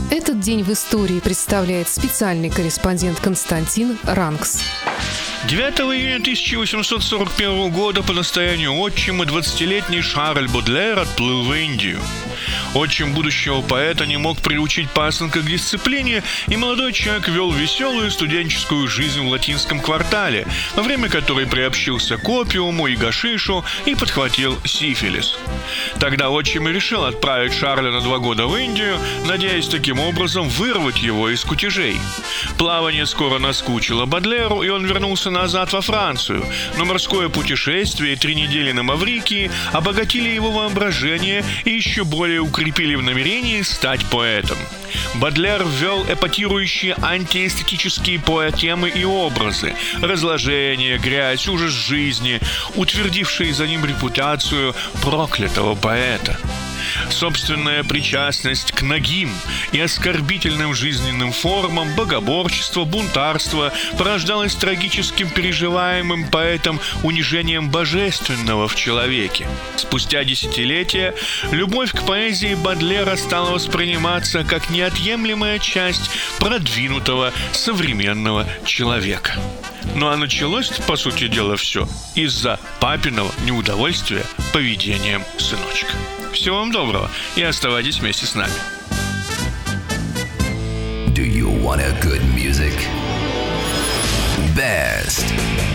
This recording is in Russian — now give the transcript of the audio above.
Этот день в истории представляет специальный корреспондент Константин Ранкс. 9 июня 1841 года по настоянию отчима 20-летний Шарль Бодлер отплыл в Индию. Отчим будущего поэта не мог приучить пасынка к дисциплине, и молодой человек вел веселую студенческую жизнь в латинском квартале, во время которой приобщился к опиуму и гашишу и подхватил сифилис. Тогда отчим и решил отправить Шарля на 2 года в Индию, надеясь таким образом вырвать его из кутежей. Плавание скоро наскучило Бодлеру, и он вернулся назад во Францию, но морское путешествие и 3 недели на Маврикии обогатили его воображение и еще более укрепили в намерении стать поэтом. Бодлер ввел эпатирующие антиэстетические поэтемы и образы, разложение, грязь, ужас жизни, утвердившие за ним репутацию проклятого поэта. Собственная причастность к нагим и оскорбительным жизненным формам, богоборчество, бунтарство порождалось трагическим переживаемым поэтом унижением божественного в человеке. Спустя десятилетия любовь к поэзии Бодлера стала восприниматься как неотъемлемая часть продвинутого современного человека. Ну а началось, по сути дела, все из-за папиного неудовольствия поведением сыночка. Всего вам доброго и оставайтесь вместе с нами. Do you want a good music? Best